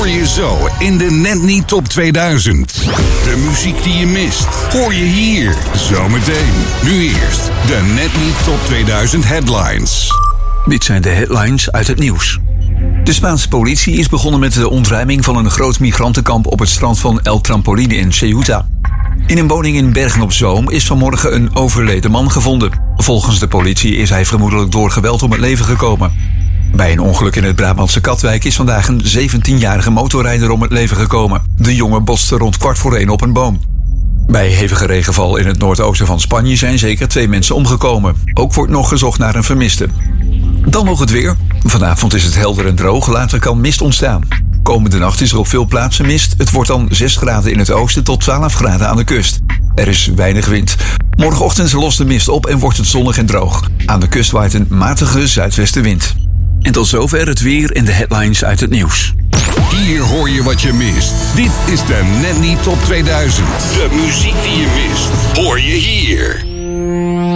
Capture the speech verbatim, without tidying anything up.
hoor je zo in de Net Niet Top tweeduizend. De muziek die je mist, hoor je hier zometeen. Nu eerst de Net Niet Top tweeduizend headlines. Dit zijn de headlines uit het nieuws. De Spaanse politie is begonnen met de ontruiming van een groot migrantenkamp op het strand van El Trampoline in Ceuta. In een woning in Bergen-op-Zoom is vanmorgen een overleden man gevonden. Volgens de politie is hij vermoedelijk door geweld om het leven gekomen. Bij een ongeluk in het Brabantse Katwijk is vandaag een zeventienjarige motorrijder om het leven gekomen. De jongen botste rond kwart voor één op een boom. Bij hevige regenval in het noordoosten van Spanje zijn zeker twee mensen omgekomen. Ook wordt nog gezocht naar een vermiste. Dan nog het weer. Vanavond is het helder en droog, later kan mist ontstaan. Komende nacht is er op veel plaatsen mist. Het wordt dan zes graden in het oosten tot twaalf graden aan de kust. Er is weinig wind. Morgenochtend lost de mist op en wordt het zonnig en droog. Aan de kust waait een matige zuidwestenwind. En tot zover het weer en de headlines uit het nieuws. Hier hoor je wat je mist. Dit is de Net Niet Top tweeduizend. De muziek die je mist, hoor je hier.